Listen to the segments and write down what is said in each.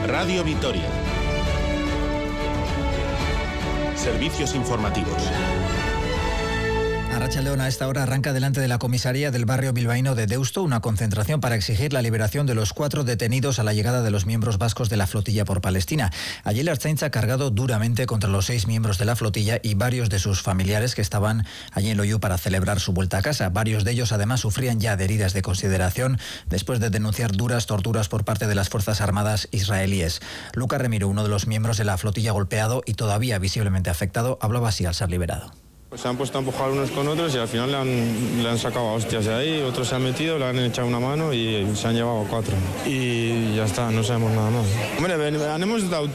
Radio Vitoria. Servicios informativos. Arratsaldeon, a esta hora arranca delante de la comisaría del barrio bilbaíno de Deusto una concentración para exigir la liberación de los 4 detenidos a la llegada de los miembros vascos de la flotilla por Palestina. Allí la Ertzaintza ha cargado duramente contra los 6 miembros de la flotilla y varios de sus familiares que estaban allí en Loiu para celebrar su vuelta a casa. Varios de ellos además sufrían ya de heridas de consideración después de denunciar duras torturas por parte de las Fuerzas Armadas israelíes. Lucas Remiro, uno de los miembros de la flotilla golpeado y todavía visiblemente afectado, hablaba así al ser liberado. Pues se han puesto a empujar unos con otros y al final le han sacado a hostias de ahí, otros se han metido, le han echado una mano y se han llevado 4. Y ya está, no sabemos nada más. Hombre, hemos dado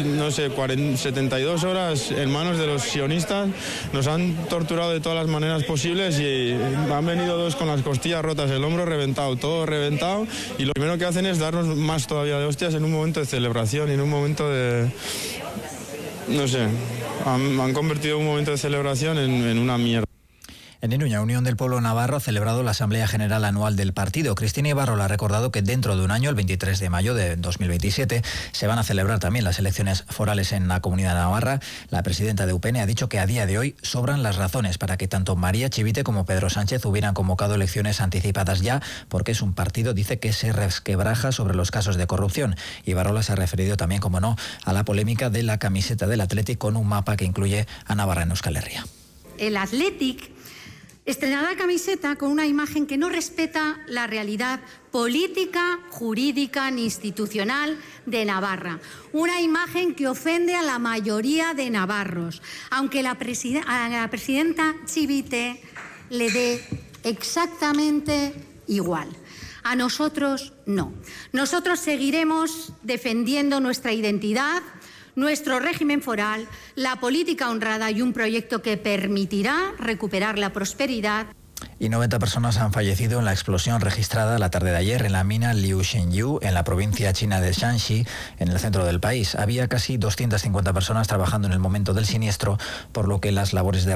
72 horas en manos de los sionistas, nos han torturado de todas las maneras posibles y han venido 2 con las costillas rotas, el hombro reventado, todo reventado, y lo primero que hacen es darnos más todavía de hostias en un momento de celebración y en un momento de... no sé... Han convertido un momento de celebración en una mierda. En Iruña, Unión del Pueblo Navarro ha celebrado la Asamblea General Anual del partido. Cristina Ibarrola ha recordado que dentro de un año, el 23 de mayo de 2027, se van a celebrar también las elecciones forales en la Comunidad de Navarra. La presidenta de UPN ha dicho que a día de hoy sobran las razones para que tanto María Chivite como Pedro Sánchez hubieran convocado elecciones anticipadas ya, porque es un partido, dice, que se resquebraja sobre los casos de corrupción. Ibarrola se ha referido también, como no, a la polémica de la camiseta del Athletic con un mapa que incluye a Navarra en Euskal Herria. El Athletic estrenará camiseta con una imagen que no respeta la realidad política, jurídica ni institucional de Navarra. Una imagen que ofende a la mayoría de navarros, aunque a la presidenta Chivite le dé exactamente igual. A nosotros no. Nosotros seguiremos defendiendo nuestra identidad, nuestro régimen foral, la política honrada y un proyecto que permitirá recuperar la prosperidad. Y 90 personas han fallecido en la explosión registrada la tarde de ayer en la mina Liu Shenyu, en la provincia china de Shanxi, en el centro del país. Había casi 250 personas trabajando en el momento del siniestro, por lo que las labores de